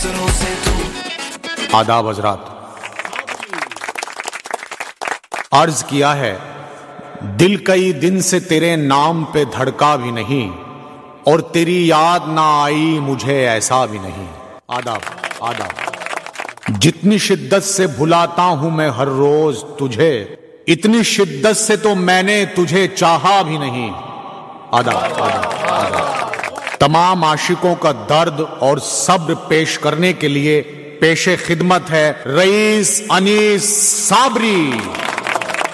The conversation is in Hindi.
आदाब हजरात। अर्ज किया है, दिल कई दिन से तेरे नाम पे धड़का भी नहीं और तेरी याद ना आई मुझे ऐसा भी नहीं। आदाब आदाब। जितनी शिद्दत से भुलाता हूं मैं हर रोज तुझे, इतनी शिद्दत से तो मैंने तुझे चाहा भी नहीं। आदाब आदाब आदाब। तमाम आशिकों का दर्द और सब्र पेश करने के लिए पेशे खिदमत है रईस अनीस साबरी।